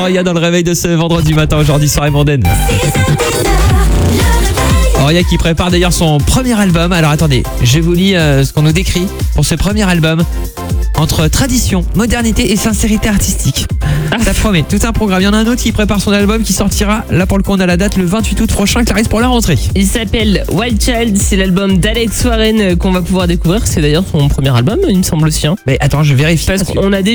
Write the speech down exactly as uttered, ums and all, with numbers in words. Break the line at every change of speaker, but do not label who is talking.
Auria dans le réveil de ce vendredi matin, aujourd'hui soirée mondaine. Auria qui prépare d'ailleurs son premier album. Alors attendez, je vous lis euh, ce qu'on nous décrit pour ce premier album. Entre tradition, modernité et sincérité artistique. Ça promet, tout un programme. Il y en a un autre qui prépare son album qui sortira, là pour le coup on a la date, le vingt-huit août prochain, Clarisse, pour la rentrée.
Il s'appelle Wild Child, c'est l'album d'Alex Warren qu'on va pouvoir découvrir. C'est d'ailleurs son premier album, il me semble aussi. Hein.
Mais attends, je vérifie.
Parce qu'on a des